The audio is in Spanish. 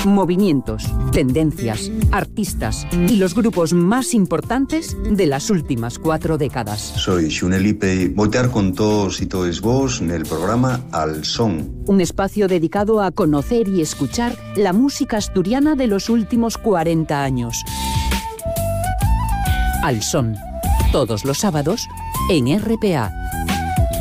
movimientos, tendencias, artistas y los grupos más importantes de las últimas 4 décadas. Soy Xunelipe y voy a estar con todos y todes vos en el programa Al Son. Un espacio dedicado a conocer y escuchar la música asturiana de los últimos 40 años. Al Son, todos los sábados en RPA.